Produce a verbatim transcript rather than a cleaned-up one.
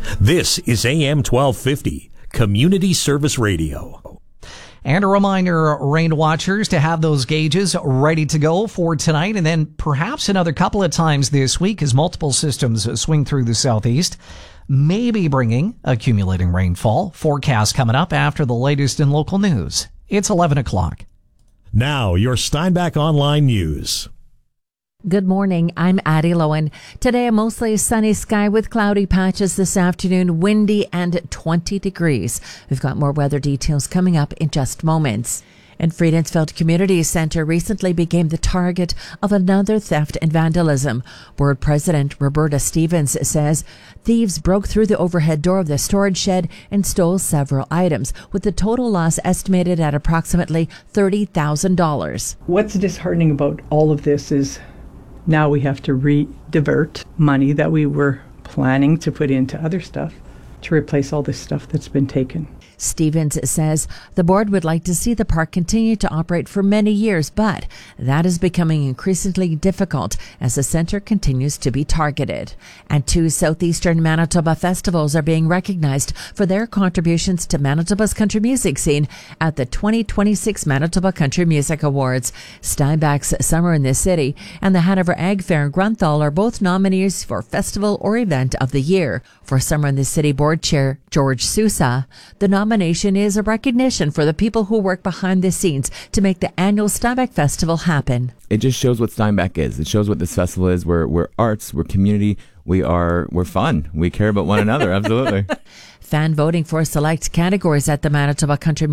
This is A M twelve fifty, Community Service Radio. And a reminder, rain watchers, to have those gauges ready to go for tonight and then perhaps another couple of times this week as multiple systems swing through the southeast, maybe bringing accumulating rainfall. Forecast coming up after the latest in local news. It's eleven o'clock. Now, your Steinbach Online News. Good morning. I'm Addie Lowen. Today, a mostly sunny sky with cloudy patches this afternoon, windy and twenty degrees. We've got more weather details coming up in just moments. And Friedensfeld Community Center recently became the target of another theft and vandalism. Board President Roberta Stevens says thieves broke through the overhead door of the storage shed and stole several items, with the total loss estimated at approximately thirty thousand dollars. What's disheartening about all of this is now we have to re-divert money that we were planning to put into other stuff to replace all this stuff that's been taken. Stevens says the board would like to see the park continue to operate for many years, but that is becoming increasingly difficult as the center continues to be targeted. And two Southeastern Manitoba festivals are being recognized for their contributions to Manitoba's country music scene at the twenty twenty-six Manitoba Country Music Awards. Steinbach's Summer in the City and the Hanover Ag Fair in Grunthal are both nominees for Festival or Event of the Year. For Summer in the City Board Chair George Sousa, the nomination is a recognition for the people who work behind the scenes to make the annual Steinbach Festival happen. It just shows what Steinbach is. It shows what this festival is. We're, we're arts, we're community, we are, we're fun. We care about one another, absolutely. Fan voting for select categories at the Manitoba Country